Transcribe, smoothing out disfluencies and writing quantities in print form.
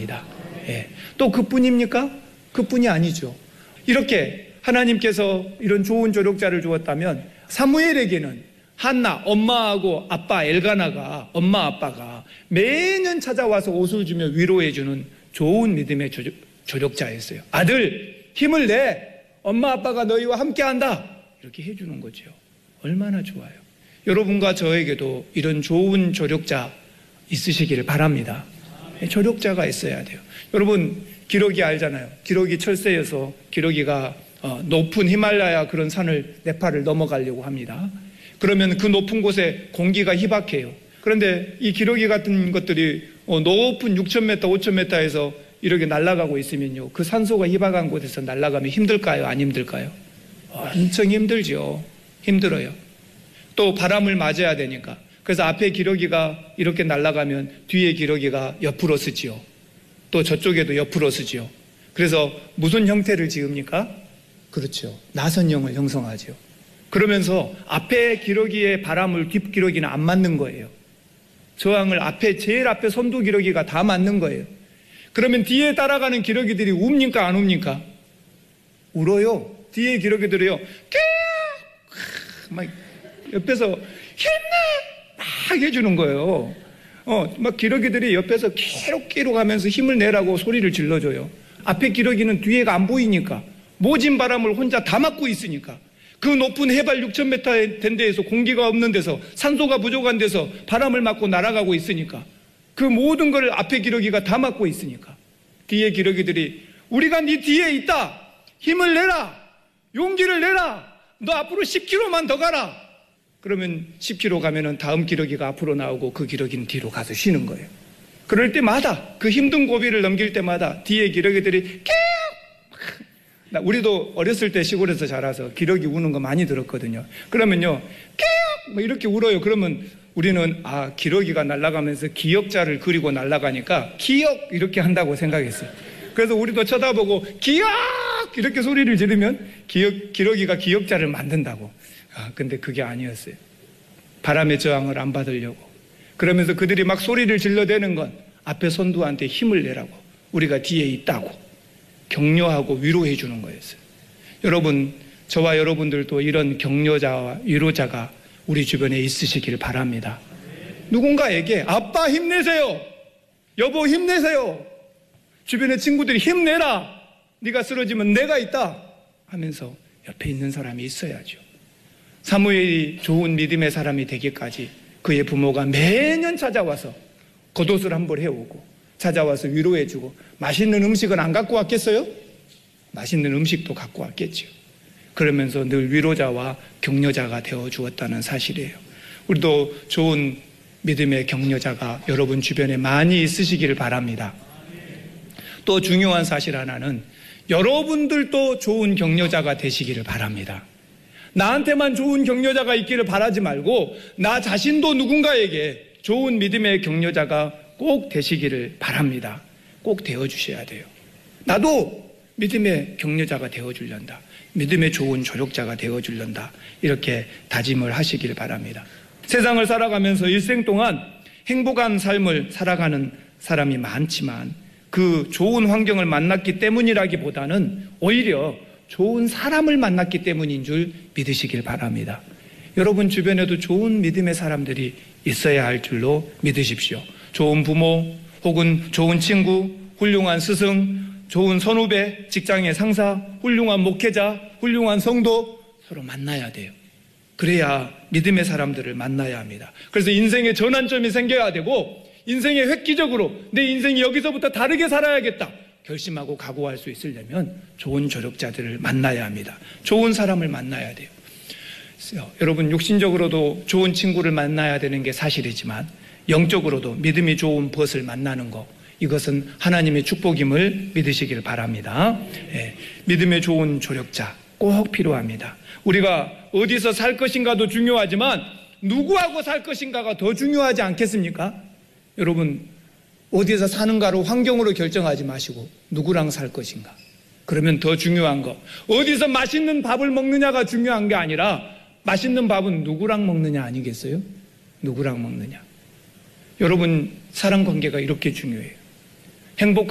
바랍니다. 예. 또 그뿐입니까? 그뿐이 아니죠. 이렇게 하나님께서 이런 좋은 조력자를 주었다면 사무엘에게는 한나, 엄마하고 아빠 엘가나가, 엄마 아빠가 매년 찾아와서 옷을 주며 위로해주는 좋은 믿음의 조력자였어요. 아들, 힘을 내! 엄마 아빠가 너희와 함께한다! 이렇게 해주는 거죠. 얼마나 좋아요. 여러분과 저에게도 이런 좋은 조력자 있으시기를 바랍니다. 조력자가 있어야 돼요. 여러분, 기러기 알잖아요. 기러기 철새여서 기러기가 높은 히말라야 그런 산을 네팔을 넘어가려고 합니다. 그러면 그 높은 곳에 공기가 희박해요. 그런데 이 기러기 같은 것들이 높은 6,000m, 5,000m에서 이렇게 날아가고 있으면요, 그 산소가 희박한 곳에서 날아가면 힘들까요? 안 힘들까요? 엄청 힘들죠. 힘들어요. 또 바람을 맞아야 되니까. 그래서 앞에 기러기가 이렇게 날아가면 뒤에 기러기가 옆으로 쓰지요. 또 저쪽에도 옆으로 쓰지요. 그래서 무슨 형태를 지읍니까? 그렇죠. 나선형을 형성하죠. 그러면서 앞에 기러기의 바람을 뒷 기러기는 안 맞는 거예요. 저항을 제일 앞에 선두 기러기가 다 맞는 거예요. 그러면 뒤에 따라가는 기러기들이 웁니까 안 웁니까? 울어요. 뒤에 기러기들이요. 막 옆에서 힘내! 막 해주는 거예요. 막 기러기들이 옆에서 끼룩끼룩 하면서 힘을 내라고 소리를 질러줘요. 앞에 기러기는 뒤에가 안 보이니까, 모진 바람을 혼자 다 막고 있으니까, 그 높은 해발 6,000m 된 데에서 공기가 없는 데서 산소가 부족한 데서 바람을 맞고 날아가고 있으니까, 그 모든 걸 앞에 기러기가 다 막고 있으니까 뒤에 기러기들이 우리가 네 뒤에 있다. 힘을 내라. 용기를 내라. 너 앞으로 10km만 더 가라. 그러면 10km 가면은 다음 기러기가 앞으로 나오고 그 기러기는 뒤로 가서 쉬는 거예요. 그럴 때마다 그 힘든 고비를 넘길 때마다 뒤에 기러기들이 깨욱! 우리도 어렸을 때 시골에서 자라서 기러기 우는 거 많이 들었거든요. 그러면요, 깨욱! 뭐 이렇게 울어요. 그러면 우리는 기러기가 날아가면서 기역자를 그리고 날아가니까 기역 이렇게 한다고 생각했어요. 그래서 우리도 쳐다보고 기역! 이렇게 소리를 지르면 기러기가 기역자를 만든다고. 근데 그게 아니었어요. 바람의 저항을 안 받으려고. 그러면서 그들이 막 소리를 질러대는 건 앞에 선두한테 힘을 내라고, 우리가 뒤에 있다고 격려하고 위로해 주는 거였어요. 여러분, 저와 여러분들도 이런 격려자와 위로자가 우리 주변에 있으시길 바랍니다. 누군가에게 아빠 힘내세요, 여보 힘내세요, 주변의 친구들이 힘내라, 네가 쓰러지면 내가 있다 하면서 옆에 있는 사람이 있어야죠. 사무엘이 좋은 믿음의 사람이 되기까지 그의 부모가 매년 찾아와서 겉옷을 한 벌 해오고 찾아와서 위로해주고, 맛있는 음식은 안 갖고 왔겠어요? 맛있는 음식도 갖고 왔겠죠. 그러면서 늘 위로자와 격려자가 되어 주었다는 사실이에요. 우리도 좋은 믿음의 격려자가 여러분 주변에 많이 있으시기를 바랍니다. 또 중요한 사실 하나는 여러분들도 좋은 격려자가 되시기를 바랍니다. 나한테만 좋은 격려자가 있기를 바라지 말고 나 자신도 누군가에게 좋은 믿음의 격려자가 꼭 되시기를 바랍니다. 꼭 되어주셔야 돼요. 나도 믿음의 격려자가 되어주련다, 믿음의 좋은 조력자가 되어주련다, 이렇게 다짐을 하시기를 바랍니다. 세상을 살아가면서 일생 동안 행복한 삶을 살아가는 사람이 많지만 그 좋은 환경을 만났기 때문이라기보다는 오히려 좋은 사람을 만났기 때문인 줄 믿으시길 바랍니다. 여러분 주변에도 좋은 믿음의 사람들이 있어야 할 줄로 믿으십시오. 좋은 부모, 혹은 좋은 친구, 훌륭한 스승, 좋은 선후배, 직장의 상사, 훌륭한 목회자, 훌륭한 성도, 서로 만나야 돼요. 그래야 믿음의 사람들을 만나야 합니다. 그래서 인생의 전환점이 생겨야 되고, 인생에 획기적으로 내 인생이 여기서부터 다르게 살아야겠다 결심하고 각오할 수 있으려면 좋은 조력자들을 만나야 합니다. 좋은 사람을 만나야 돼요. 여러분, 육신적으로도 좋은 친구를 만나야 되는 게 사실이지만 영적으로도 믿음이 좋은 벗을 만나는 것, 이것은 하나님의 축복임을 믿으시길 바랍니다. 믿음의 좋은 조력자 꼭 필요합니다. 우리가 어디서 살 것인가도 중요하지만 누구하고 살 것인가가 더 중요하지 않겠습니까? 여러분, 어디에서 사는가로 환경으로 결정하지 마시고 누구랑 살 것인가, 그러면 더 중요한 거, 어디서 맛있는 밥을 먹느냐가 중요한 게 아니라 맛있는 밥은 누구랑 먹느냐 아니겠어요? 누구랑 먹느냐. 여러분, 사랑관계가 이렇게 중요해요. 행복한